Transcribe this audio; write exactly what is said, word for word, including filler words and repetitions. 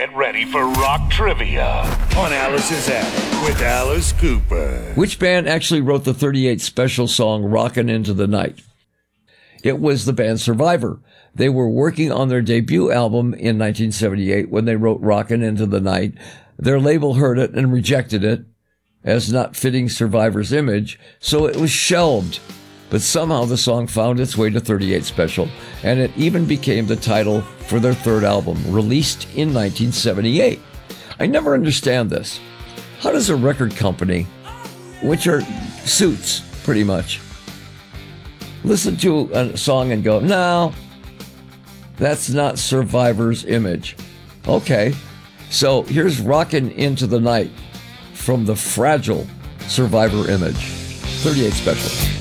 Get ready for rock trivia on Alice's Attic with Alice Cooper. Which band actually wrote the thirty-eight Special song Rockin' Into the Night? It was the band Survivor. They were working on their debut album in nineteen seventy-eight when they wrote Rockin' Into the Night. Their label heard it and rejected it as not fitting Survivor's image, so it was shelved. But somehow the song found its way to thirty-eight Special, and it even became the title for their third album, released in nineteen seventy-eight. I never understand this. How does a record company, which are suits, pretty much, listen to a song and go, no, that's not Survivor's image. Okay, so here's Rockin' Into the Night from the fragile Survivor image. thirty-eight Special.